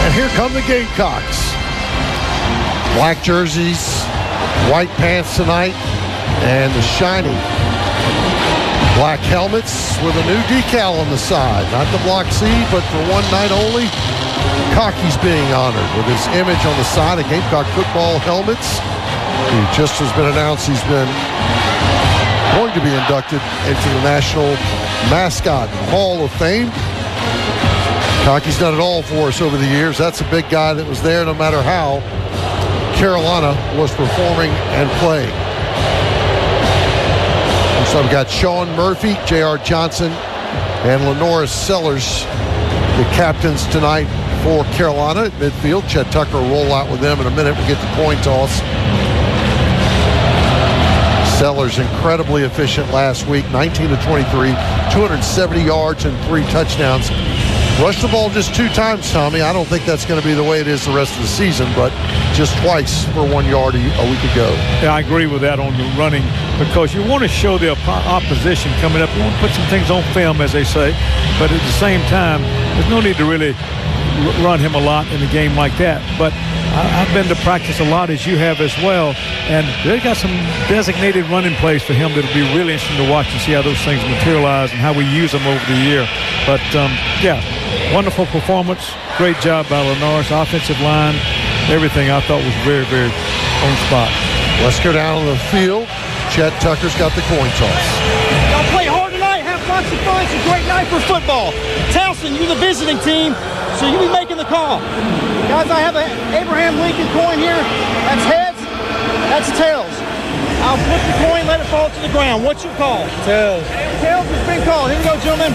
And here come the Gamecocks. Black jerseys, white pants tonight, and the shiny black helmets with a new decal on the side. Not the Block C, but for one night only, Cockey's being honored with his image on the side of Gamecock football helmets. He just has been announced he's been going to be inducted into the National Mascot Hall of Fame. Cockey's done it all for us over the years. That's a big guy that was there no matter how Carolina was performing and playing. So we've got Sean Murphy, J.R. Johnson, and Lenoris Sellers, the captains tonight for Carolina at midfield. Chet Tucker will roll out with them in a minute. We get the coin toss. Sellers incredibly efficient last week, 19 to 23, 270 yards and 3 touchdowns. Rushed the ball just 2 times, Tommy. I don't think that's going to be the way it is the rest of the season, but just twice for 1 yard a week ago. Yeah, I agree with that on the running, because you want to show the opposition coming up. You want to put some things on film, as they say, but at the same time, there's no need to really run him a lot in a game like that. But I've been to practice a lot, as you have as well, and they've got some designated running plays for him that'll be really interesting to watch and see how those things materialize and how we use them over the year. But, yeah, wonderful performance. Great job by Lenoris. Offensive line, everything I thought was very, very on spot. Let's go down on the field. Chet Tucker's got the coin toss. Y'all play hard tonight. Have lots of fun. It's a great night for football. Towson, you're the visiting team, so you'll be making the call. Guys, I have an Abraham Lincoln coin here. That's heads. That's tails. I'll flip the coin, let it fall to the ground. What's your call? Tails. Tails has been called. Here we go, gentlemen.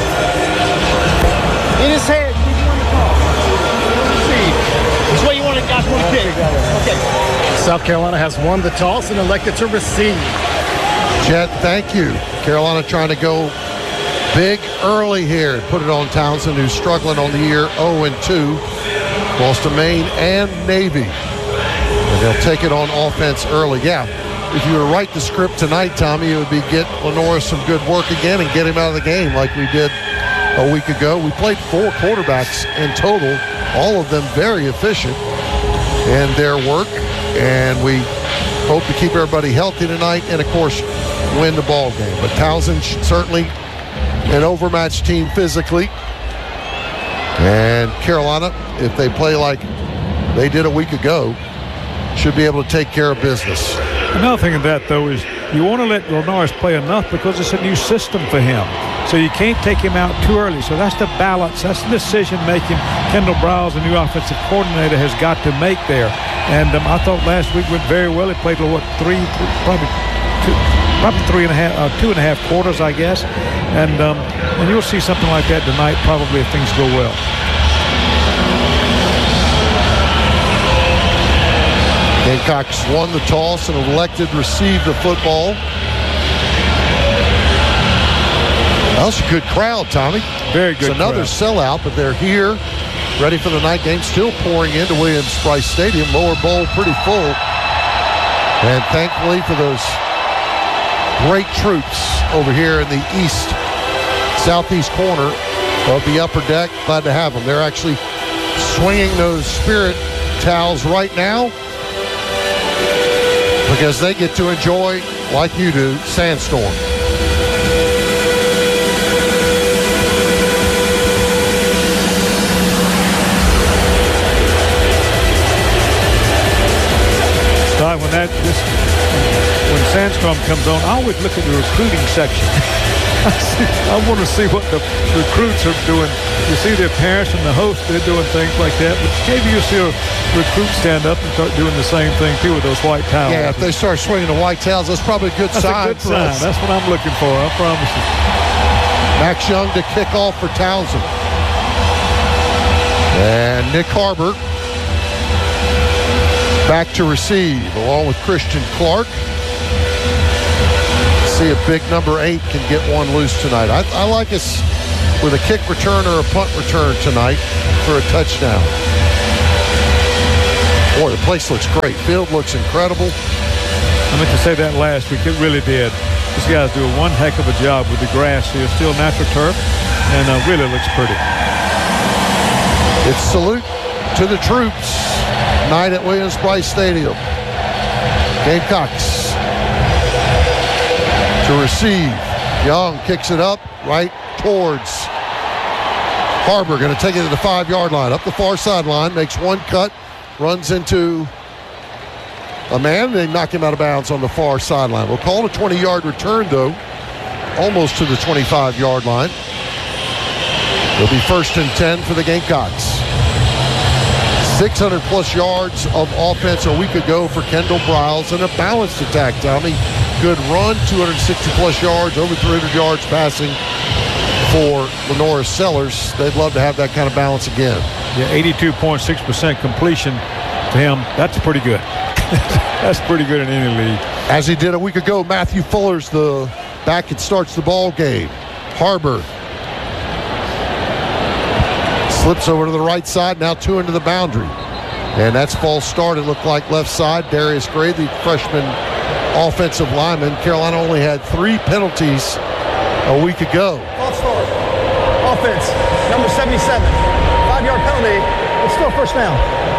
It is heads. Did you want to call? Let's see. Which way you want to, guys want to pick? Okay. South Carolina has won the toss and elected to receive. Chet, thank you. Carolina trying to go big early here. Put it on Townsend, who's struggling on the year 0-2. Lost to Maine and Navy. And they'll take it on offense early. Yeah, if you were to write the script tonight, Tommy, it would be get Lenoris some good work again and get him out of the game like we did a week ago. We played 4 quarterbacks in total, all of them very efficient in their work. And we hope to keep everybody healthy tonight and, of course, win the ball game. But Townsend certainly an overmatched team physically. And Carolina, if they play like they did a week ago, should be able to take care of business. Another thing of that, though, is you want to let Lenoris play enough because it's a new system for him. So you can't take him out too early. So that's the balance. That's the decision-making Kendall Browse, the new offensive coordinator, has got to make there. And I thought last week went very well. He played, probably 2.5 quarters, I guess. And you'll see something like that tonight probably if things go well. Gamecocks won the toss and elected to receive the football. That was a good crowd, Tommy. Very good. It's another sellout, but they're here, ready for the night game. Still pouring into Williams-Brice Stadium. Lower bowl pretty full. And thankfully for those great troops over here in the southeast corner of the upper deck, glad to have them. They're actually swinging those spirit towels right now because they get to enjoy, like you do, Sandstorm. When Sandstorm comes on, I always look at the recruiting section. I want to see what the recruits are doing. You see their parents and the host, they're doing things like that. But maybe you'll see a recruit stand up and start doing the same thing, too, with those white towels. Yeah, if they start swinging the white towels, that's probably a good sign. That's a good sign. That's what I'm looking for, I promise you. Max Young to kick off for Townsend. And Nick Harbor back to receive, along with Christian Clark. See if big number 8 can get one loose tonight. I like us with a kick return or a punt return tonight for a touchdown. Boy, the place looks great. Field looks incredible. I meant to say that last week. It really did. These guys do one heck of a job with the grass here. Still natural turf, and really looks pretty. It's salute to the troops. Night at Williams-Brice Stadium. Gamecocks to receive. Young kicks it up right towards Harbor. Going to take it to the 5-yard line. Up the far sideline. Makes one cut. Runs into a man. They knock him out of bounds on the far sideline. We'll call it a 20-yard return, though. Almost to the 25-yard line. It'll be 1st and 10 for the Gamecocks. 600-plus yards of offense a week ago for Kendall Briles, and a balanced attack, Tommy. Good run, 260-plus yards, over 300 yards passing for Lenora Sellers. They'd love to have that kind of balance again. Yeah, 82.6% completion to him. That's pretty good. That's pretty good in any league. As he did a week ago, Matthew Fuller's the back that starts the ball game. Harbor slips over to the right side, now 2 into the boundary. And that's false start. It looked like left side. Darius Gray, the freshman offensive lineman. Carolina only had 3 penalties a week ago. False start. Offense, number 77. 5-yard penalty. It's still 1st down.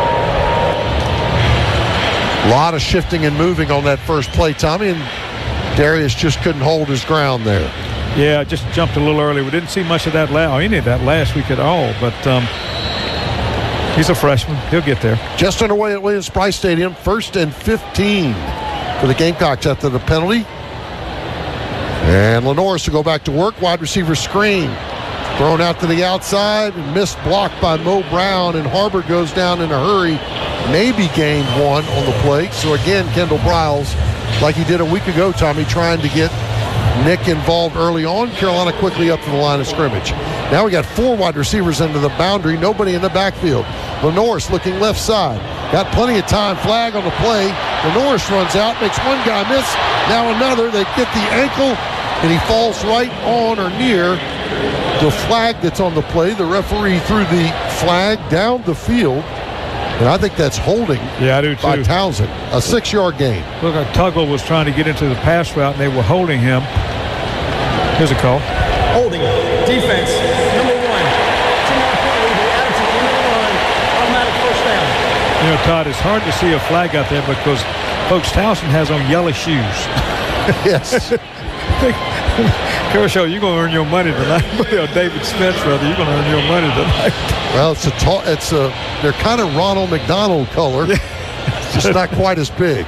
A lot of shifting and moving on that first play, Tommy, and Darius just couldn't hold his ground there. Yeah, just jumped a little early. We didn't see much of that any of that last week at all, but he's a freshman. He'll get there. Just underway at Williams-Brice Stadium, 1st and 15 for the Gamecocks after the penalty. And Lenoris to go back to work. Wide receiver screen. Thrown out to the outside and missed block by Mo Brown, and Harbor goes down in a hurry. Maybe gained 1 on the play. So again, Kendall Briles, like he did a week ago, Tommy, trying to get Nick involved early on. Carolina quickly up to the line of scrimmage. Now we got 4 wide receivers into the boundary. Nobody in the backfield. Lenoris looking left side. Got plenty of time. Flag on the play. Lenoris runs out, makes one guy miss. Now another. They get the ankle, and he falls right on or near the flag that's on the play. The referee threw the flag down the field, and I think that's holding. Yeah, I do too. By Townsend. A 6-yard gain. Look, Tuggle was trying to get into the pass route, and they were holding him. Here's a call. Holding. Defense, number 1. 2-yard penalty. They added to the end of the run. Automatic 1st down. You know, Todd, it's hard to see a flag out there because Folks Townsend has on yellow shoes. Yes. Kershaw, you're going to earn your money tonight. David Smith, rather, you're going to earn your money tonight. Well, they're kind of Ronald McDonald color. Just not quite as big.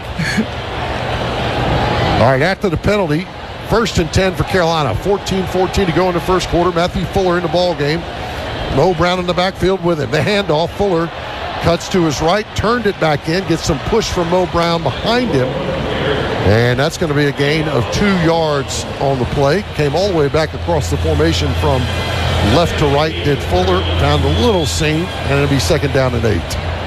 All right, after the penalty, 1st and 10 for Carolina. 14-14 to go in the first quarter. Matthew Fuller in the ball game. Mo Brown in the backfield with him. The handoff. Fuller cuts to his right, turned it back in, gets some push from Mo Brown behind him. And that's going to be a gain of 2 yards on the play. Came all the way back across the formation from left to right, did Fuller, found the little seam, and it'll be 2nd down and 8.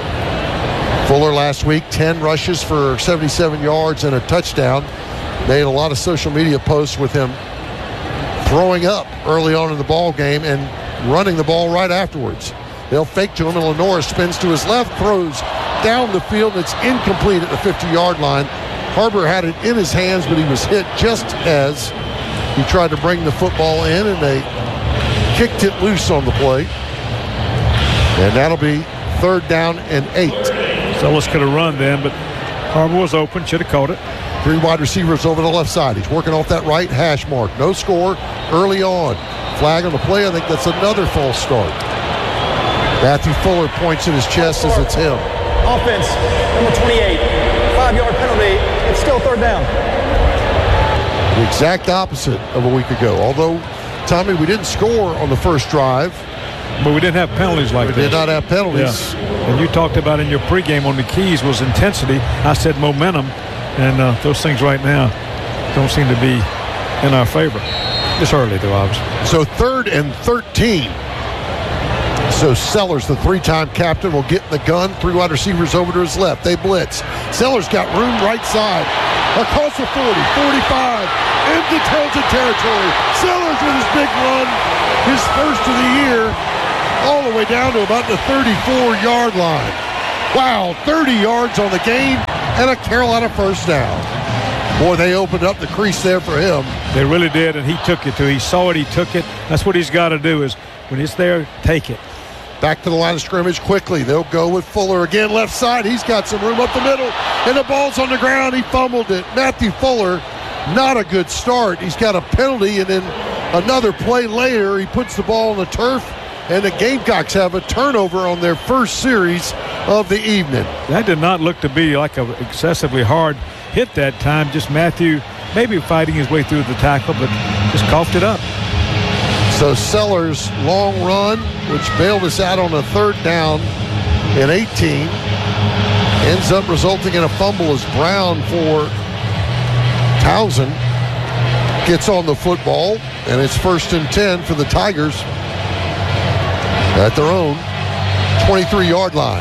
Fuller last week, 10 rushes for 77 yards and a touchdown. Made a lot of social media posts with him throwing up early on in the ball game and running the ball right afterwards. They'll fake to him, and Lenora spins to his left, throws down the field, and it's incomplete at the 50-yard line. Harbor had it in his hands, but he was hit just as he tried to bring the football in, and they kicked it loose on the play. And that'll be 3rd down and 8. Sellers could have run then, but Harbor was open, should have caught it. 3 wide receivers over the left side. He's working off that right hash mark. No score early on. Flag on the play. I think that's another false start. Matthew Fuller points in his chest as it's him. Offense, number 28. 5-yard penalty. It's still 3rd down. The exact opposite of a week ago. Although, Tommy, we didn't score on the first drive. But we didn't have penalties like We did not have penalties. Yeah. And you talked about in your pregame on the keys was intensity. I said momentum. And those things right now don't seem to be in our favor. It's early, though, obviously. So 3rd and 13. So Sellers, the 3-time captain, will get in the gun. 3 wide receivers over to his left. They blitz. Sellers got room right side. Across the 40, 45, into Townsend territory. Sellers with his big run, his first of the year, all the way down to about the 34-yard line. Wow, 30 yards on the game and a Carolina 1st down. Boy, they opened up the crease there for him. They really did, and he took it, too. He saw it, he took it. That's what he's got to do is when it's there, take it. back to the line of scrimmage quickly. They'll go with Fuller again, left side. He's got some room up the middle, and the ball's on the ground. He fumbled it. Matthew Fuller, not a good start. He's got a penalty, and then another play later, he puts the ball on the turf, and the Gamecocks have a turnover on their first series of the evening. That did not look to be like an excessively hard hit that time. Just Matthew maybe fighting his way through the tackle, but just coughed it up. So Sellers' long run, which bailed us out on a third down and 18, ends up resulting in a fumble as Brown for Townsend gets on the football, and it's 1st and 10 for the Tigers at their own 23-yard line.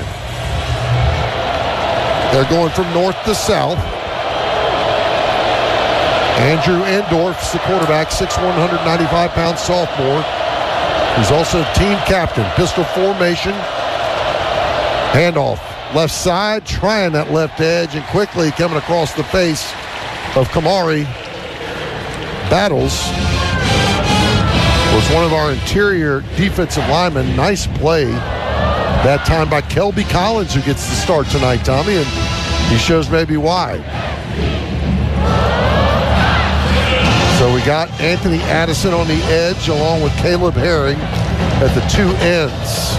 They're going from north to south. Andrew Endorf's the quarterback, 6'1", 195-pound sophomore. He's also team captain. Pistol formation. Handoff. Left side, trying that left edge, and quickly coming across the face of Kamari Battles was one of our interior defensive linemen. Nice play that time by Kelby Collins, who gets the start tonight, Tommy, and he shows maybe why. So we got Anthony Addison on the edge along with Caleb Herring at the two ends.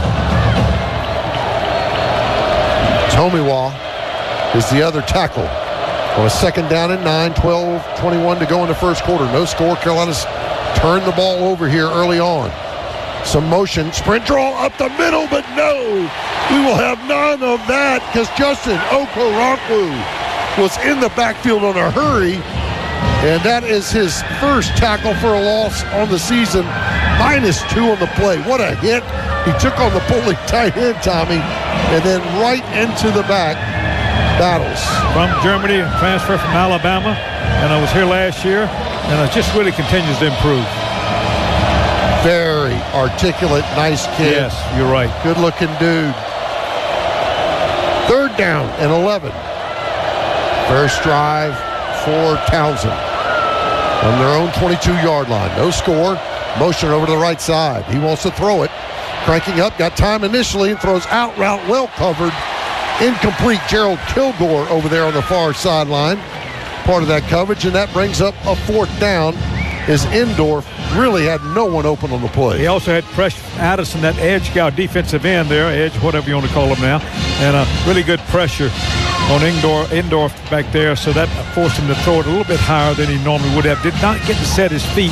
Tomiwa is the other tackle. On a 2nd down and 9, 12-21 to go in the first quarter. No score. Carolina's turned the ball over here early on. Some motion. Sprint draw up the middle, but no. We will have none of that because Justin Okoronkwo was in the backfield on a hurry. And that is his first tackle for a loss on the season. -2 on the play. What a hit. He took on the bully tight end, Tommy, and then right into the back. Battles. From Germany, transfer from Alabama, and I was here last year, and it just really continues to improve. Very articulate, nice kid. Yes, you're right. Good-looking dude. 3rd down and 11. First drive for Townsend on their own 22-yard line. No score. Motion over to the right side. He wants to throw it. Cranking up. Got time initially and throws out route. Well covered. Incomplete. Gerald Kilgore over there on the far sideline. Part of that coverage, and that brings up a 4th down as Endorf really had no one open on the play. He also had pressure Addison, that edge guy, defensive end there, edge, whatever you want to call him now, and really good pressure on Endorf back there, so that forced him to throw it a little bit higher than he normally would have. Did not get to set his feet.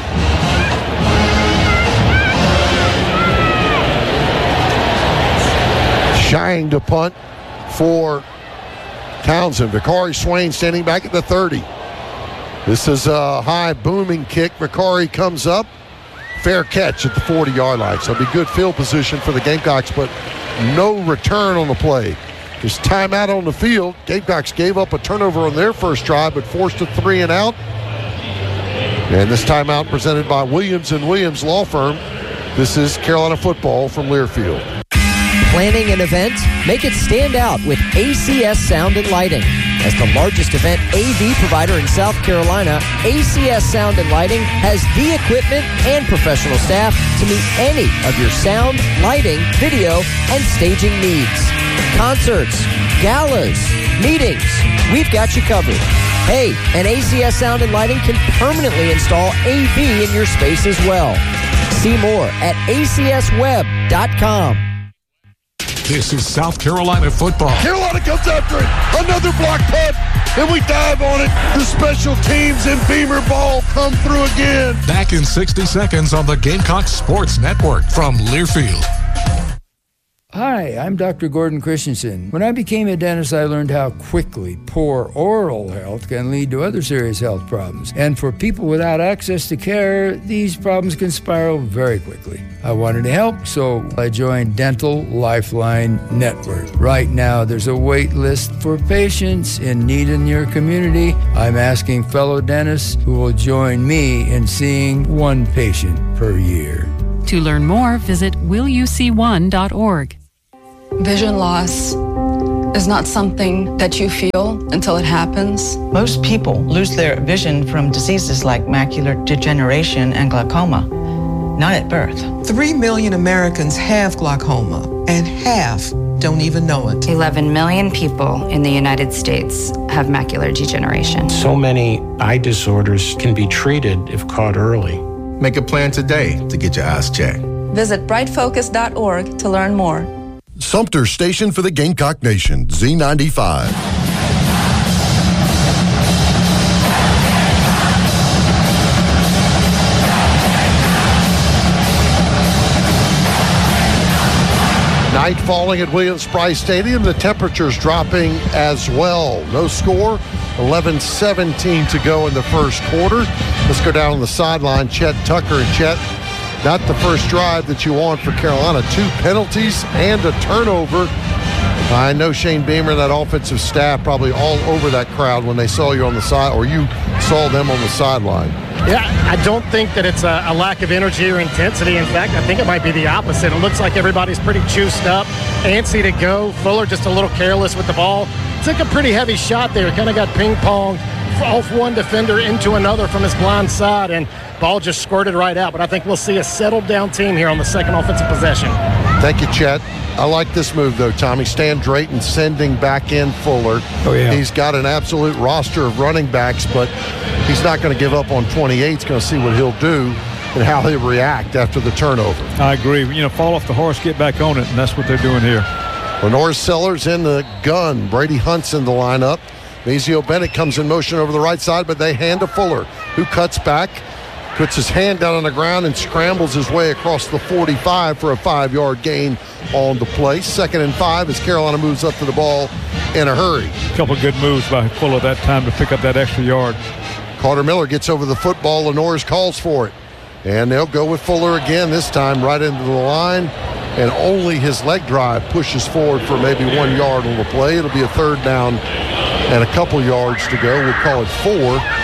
Shying to punt for Townsend. Vicari Swain standing back at the 30. This is a high booming kick. Vicari comes up. Fair catch at the 40-yard line. So it'll be good field position for the Gamecocks, but no return on the play. There's timeout on the field. Gamecocks gave up a turnover on their first drive, but forced a 3 and out. And this timeout presented by Williams & Williams Law Firm. This is Carolina football from Learfield. Planning an event? Make it stand out with ACS Sound and Lighting. As the largest event AV provider in South Carolina, ACS Sound and Lighting has the equipment and professional staff to meet any of your sound, lighting, video, and staging needs. Concerts, galas, meetings, we've got you covered. Hey, and ACS Sound and Lighting can permanently install AV in your space as well. See more at acsweb.com. This is South Carolina football. Carolina comes after it. Another block punt, and we dive on it. The special teams and Beamer ball come through again. Back in 60 seconds on the Gamecock Sports Network from Learfield. Hi, I'm Dr. Gordon Christensen. When I became a dentist, I learned how quickly poor oral health can lead to other serious health problems. And for people without access to care, these problems can spiral very quickly. I wanted to help, so I joined Dental Lifeline Network. Right now, there's a wait list for patients in need in your community. I'm asking fellow dentists who will join me in seeing one patient per year. To learn more, visit willyouseeone.org. Vision loss is not something that you feel until it happens. Most people lose their vision from diseases like macular degeneration and glaucoma. not at birth. 3 million Americans have glaucoma, and half don't even know it. 11 million people in the United States have macular degeneration. So many eye disorders can be treated if caught early. Make a plan today to get your eyes checked. Visit brightfocus.org to learn more. Sumter Station for the Gamecock Nation, Z95. Night falling at Williams-Brice Stadium. The temperature's dropping as well. No score, 11:17 to go in the first quarter. Let's go down on the sideline. Chet Tucker. And Chet, not the first drive that you want for Carolina. 2 penalties and a turnover. I know Shane Beamer and that offensive staff probably all over that crowd when they saw you on the side, or you saw them on the sideline. Yeah, I don't think that it's a lack of energy or intensity. In fact, I think it might be the opposite. It looks like everybody's pretty juiced up, antsy to go. Fuller just a little careless with the ball. Took a pretty heavy shot there. Kind of got ping-ponged off one defender into another from his blind side, and ball just squirted right out. But I think we'll see a settled-down team here on the second offensive possession. Thank you, Chet. I like this move, though, Tommy. Stan Drayton sending back in Fuller. Oh, yeah. He's got an absolute roster of running backs, but he's not going to give up on 28. He's going to see what he'll do and how he'll react after the turnover. I agree. Fall off the horse, get back on it, and that's what they're doing here. Lenore Sellers in the gun. Brady Hunt's in the lineup. Mazio Bennett comes in motion over the right side, but they hand to Fuller, who cuts back, puts his hand down on the ground, and scrambles his way across the 45 for a 5-yard gain on the play. 2nd and 5 as Carolina moves up to the ball in a hurry. A couple good moves by Fuller that time to pick up that extra yard. Carter Miller gets over the football. Lenore's calls for it. And they'll go with Fuller again, this time right into the line. And only his leg drive pushes forward for maybe 1 yard on the play. It'll be a 3rd down and a couple yards to go. We'll call it 4.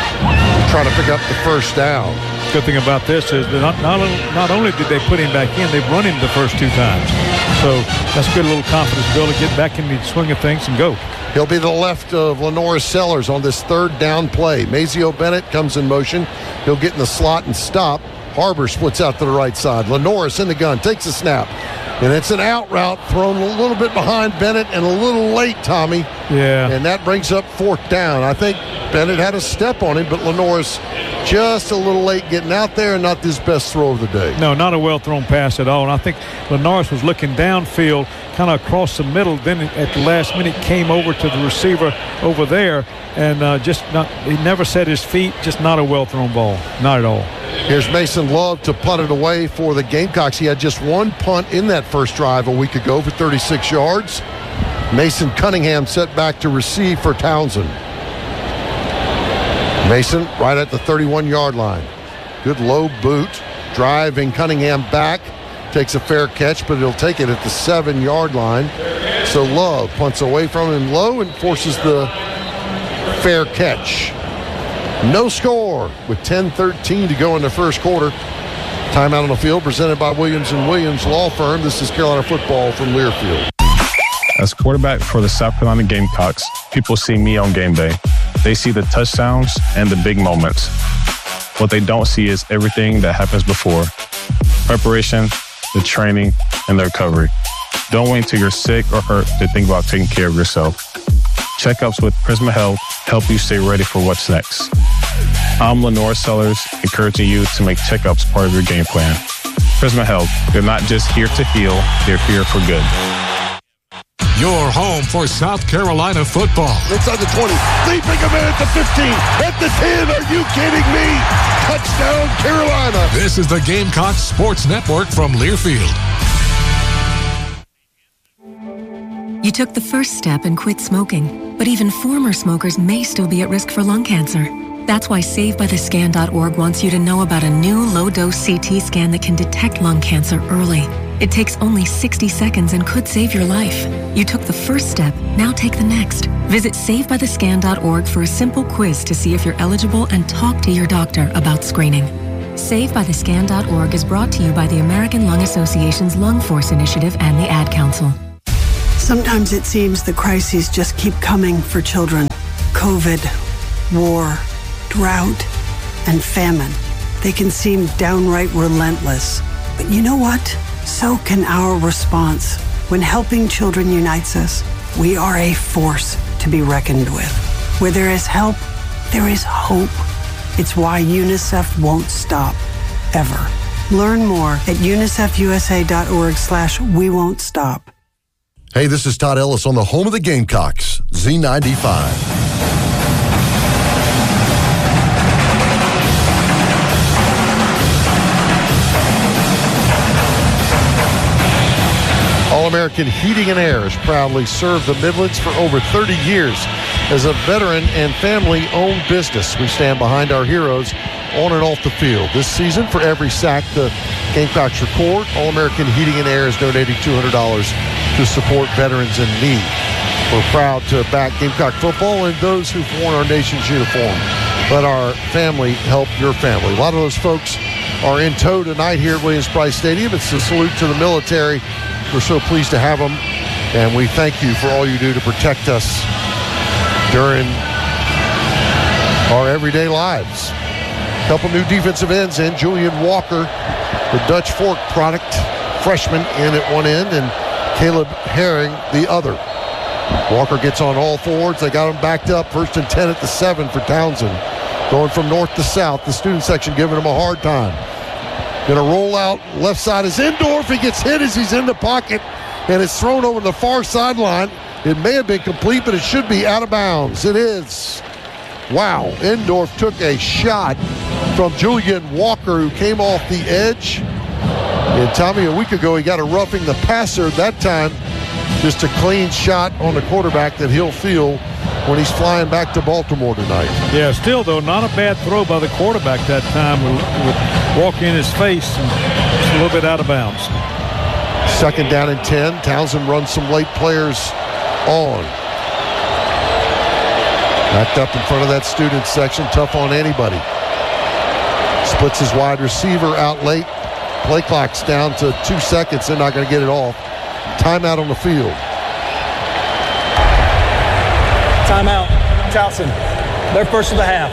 Trying to pick up the 1st down. Good thing about this is that not only did they put him back in, they've run him the first 2 times. So that's a good little confidence build to get back in the swing of things and go. He'll be to the left of Lenore Sellers on this 3rd down play. Mazio Bennett comes in motion. He'll get in the slot and stop. Harbor splits out to the right side. Lenore's in the gun, takes a snap. And it's an out route thrown a little bit behind Bennett and a little late, Tommy. Yeah. And that brings up 4th down. I think Bennett had a step on him, but Lenore's just a little late getting out there and not his best throw of the day. No, not a well-thrown pass at all. And I think Lenore's was looking downfield, kind of across the middle. Then at the last minute came over to the receiver over there. And he never set his feet. Just not a well-thrown ball. Not at all. Here's Mason Love to punt it away for the Gamecocks. He had just 1 punt in that first drive a week ago for 36 yards. Mason Cunningham set back to receive for Townsend. Mason right at the 31-yard line. Good low boot. Driving Cunningham back. Takes a fair catch, but he'll take it at the 7-yard line. So Love punts away from him low and forces the fair catch. No score with 10:13 to go in the first quarter. Timeout on the field presented by Williams & Williams Law Firm. This is Carolina football from Learfield. As quarterback for the South Carolina Gamecocks, people see me on game day. They see the touchdowns and the big moments. What they don't see is everything that happens before. Preparation, the training, and the recovery. Don't wait until you're sick or hurt to think about taking care of yourself. Checkups with Prisma Health help you stay ready for what's next. I'm Lenore Sellers, encouraging you to make checkups part of your game plan. Prisma Health, they're not just here to heal, they're here for good. Your home for South Carolina football. Inside the 20, leaping a man at the 15, at the 10, are you kidding me? Touchdown, Carolina. This is the Gamecock Sports Network from Learfield. You took the first step and quit smoking, but even former smokers may still be at risk for lung cancer. That's why SaveByTheScan.org wants you to know about a new low-dose CT scan that can detect lung cancer early. It takes only 60 seconds and could save your life. You took the first step, now take the next. Visit SaveByTheScan.org for a simple quiz to see if you're eligible and talk to your doctor about screening. SaveByTheScan.org is brought to you by the American Lung Association's Lung Force Initiative and the Ad Council. Sometimes it seems the crises just keep coming for children. COVID, war, drought, and famine. they can seem downright relentless. But you know what? So can our response. When helping children unites us, we are a force to be reckoned with. Where there is help, there is hope. It's why UNICEF won't stop, ever. Learn more at unicefusa.org/we won't stop. Hey, this is Todd Ellis on the home of the Gamecocks, Z95. All-American Heating and Air has proudly served the Midlands for over 30 years. As a veteran and family-owned business, we stand behind our heroes on and off the field. This season, for every sack the Gamecocks record, All-American Heating and Air is donating $200 to support veterans in need. We're proud to back Gamecock football and those who've worn our nation's uniform. Let our family help your family. A lot of those folks are in tow tonight here at Williams-Brice Stadium. It's a salute to the military. We're so pleased to have them, and we thank you for all you do to protect us during our everyday lives. A couple new defensive ends in. Julian Walker, the Dutch Fork product, freshman in at one end, and Caleb Herring the other. Walker gets on all fours. They got him backed up. 1st and 10 at the 7 for Townsend. Going from north to south. The student section giving him a hard time. Going to roll out. Left side is Endorf. He gets hit as he's in the pocket, and it's thrown over the far sideline. It may have been complete, but it should be out of bounds. It is. Wow. Endorf took a shot from Julian Walker, who came off the edge. And Tommy, a week ago, he got a roughing the passer. That time, just a clean shot on the quarterback that he'll feel when he's flying back to Baltimore tonight. Yeah, still, though, not a bad throw by the quarterback that time with Walker in his face and just a little bit out of bounds. 2nd down and 10. Townsend runs some late players on. Backed up in front of that student section. Tough on anybody. Splits his wide receiver out late. Play clock's down to 2 seconds. They're not going to get it off. Timeout on the field. Timeout. Towson. They're first of the half.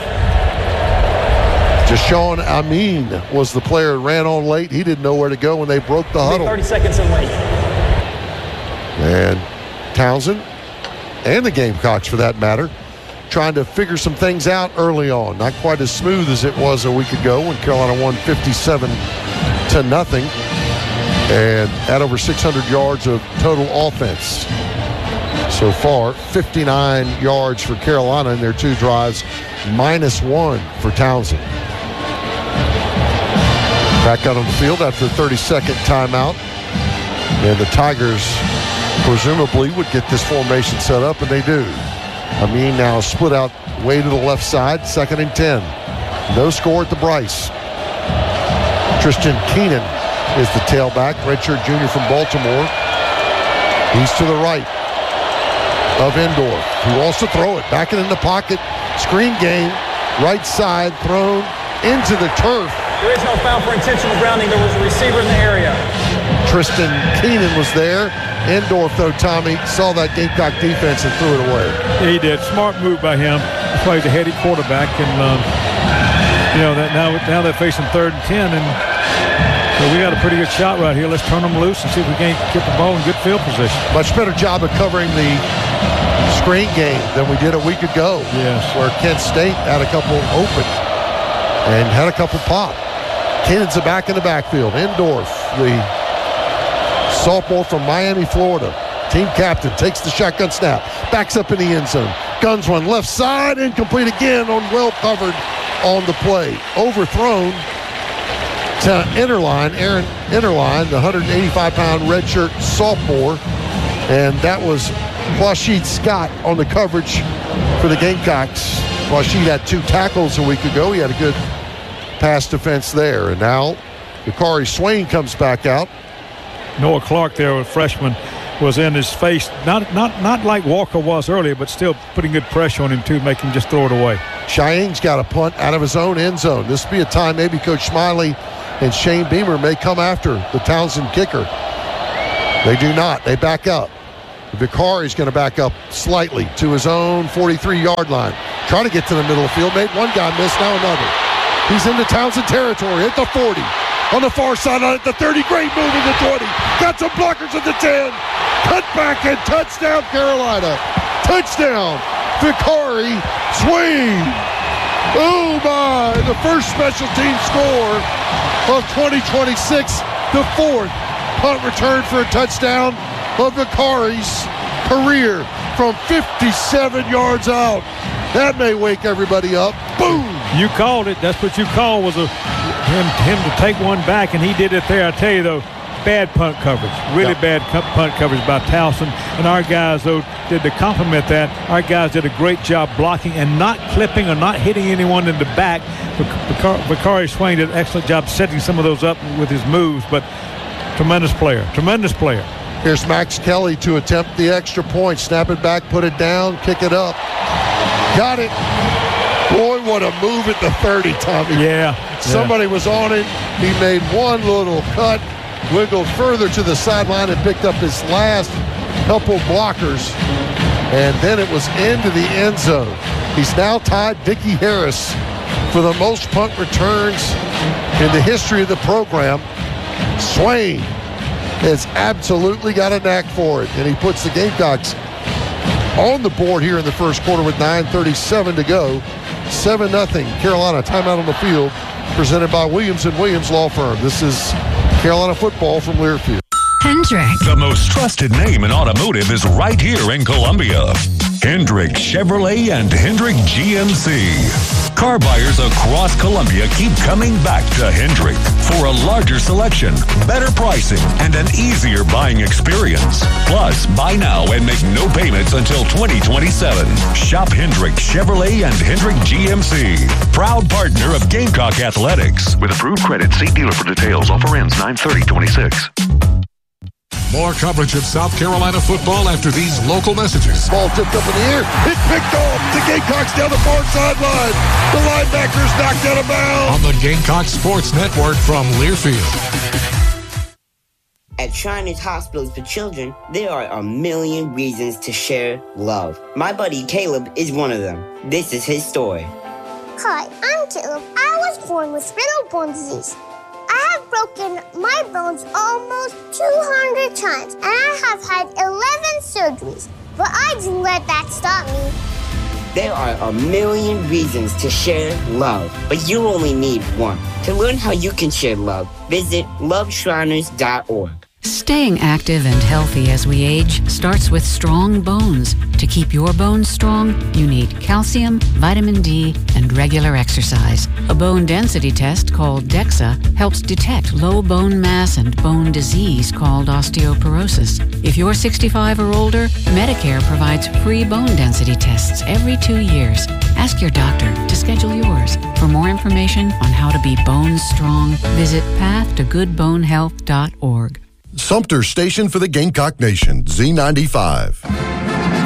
Jashawn Amin was the player who ran on late. He didn't know where to go when they broke the huddle. 30 seconds in late. And Townsend, and the Gamecocks for that matter, trying to figure some things out early on. Not quite as smooth as it was a week ago when Carolina won 57-0. And had over 600 yards of total offense. So far, 59 yards for Carolina in their 2 drives, -1 for Townsend. Back out on the field after the 30-second timeout. And the Tigers presumably would get this formation set up, and they do. Amin now split out way to the left side, 2nd and 10. No score at the Brice. Tristan Keenan is the tailback, redshirt junior from Baltimore. He's to the right of Endorf, who wants to throw it. Backing in the pocket, screen game, right side, thrown into the turf. There is no foul for intentional grounding. There was a receiver in the area. Tristan Keenan was there. Endorf, though, Tommy, saw that Gamecock defense and threw it away. Yeah, he did. Smart move by him. That's why he's a heady quarterback. And, that now they're facing 3rd and 10, and so we got a pretty good shot right here. Let's turn them loose and see if we can't get the ball in good field position. Much better job of covering the screen game than we did a week ago. Yes. Where Kent State had a couple open and had a couple pop. Kennan's back in the backfield. Endorf, the sophomore from Miami, Florida. Team captain takes the shotgun snap. Backs up in the end zone. Guns one left side. Incomplete again on well covered on the play. Overthrown to Interline, Aaron Interline, the 185-pound redshirt sophomore. And that was Washid Scott on the coverage for the Gamecocks. Washid had 2 tackles a week ago. He had a good pass defense there. And now Dakari Swain comes back out. Noah Clark there, a freshman, was in his face. Not like Walker was earlier, but still putting good pressure on him too, make him just throw it away. Cheyenne's got a punt out of his own end zone. This will be a time maybe Coach Smiley and Shane Beamer may come after the Townsend kicker. They do not. They back up. Vicari's going to back up slightly to his own 43-yard line. Trying to get to the middle of the field. Made one guy miss, now another. He's into Townsend territory at the 40. On the far sideline at the 30. Great move in the 20. Got some blockers at the 10. Cut back and touchdown, Carolina. Touchdown. Vicari. Swing. Oh, my. The first special team score of 2026. The fourth punt return for a touchdown of Vicari's career from 57 yards out. That may wake everybody up. Boom! You called it. That's what you called, was him to take one back, and he did it there. I tell you, though, bad punt coverage. Really bad punt coverage by Towson. And our guys, though, to complement that, our guys did a great job blocking and not clipping or not hitting anyone in the back. Vicari Swain did an excellent job setting some of those up with his moves, but tremendous player. Here's Max Kelly to attempt the extra point. Snap it back, put it down, kick it up. Got it. Boy, what a move at the 30, Tommy. Yeah. Somebody was on it. He made one little cut, wiggled further to the sideline and picked up his last couple blockers. And then it was into the end zone. He's now tied Dickie Harris for the most punt returns in the history of the program. Swain has absolutely got a knack for it, and he puts the Gamecocks on the board here in the first quarter with 9:37 to go. 7-0 Carolina. Timeout on the field presented by Williams & Williams Law Firm. This is Carolina football from Learfield. Hendrick. The most trusted name in automotive is right here in Columbia. Hendrick Chevrolet and Hendrick GMC. Car buyers across Columbia keep coming back to Hendrick for a larger selection, better pricing, and an easier buying experience. Plus, buy now and make no payments until 2027. Shop Hendrick Chevrolet and Hendrick GMC. Proud partner of Gamecock Athletics. With approved credit, see dealer for details. Offer ends 9/30/26. More coverage of South Carolina football after these local messages. Ball tipped up in the air. It's picked off. The Gamecocks down the far sideline. The linebackers knocked out of bounds. On the Gamecock Sports Network from Learfield. At Shriners Hospitals for Children, there are a million reasons to share love. My buddy Caleb is one of them. This is his story. Hi, I'm Caleb. I was born with spinal bone disease. I have broken my bones almost 200 times, and I have had 11 surgeries, but I didn't let that stop me. There are a million reasons to share love, but you only need one. To learn how you can share love, visit loveshriners.org. Staying active and healthy as we age starts with strong bones. To keep your bones strong, you need calcium, vitamin D, and regular exercise. A bone density test called DEXA helps detect low bone mass and bone disease called osteoporosis. If you're 65 or older, Medicare provides free bone density tests every 2 years. Ask your doctor to schedule yours. For more information on how to be bone strong, visit pathtogoodbonehealth.org. Sumter Station for the Gamecock Nation, Z95.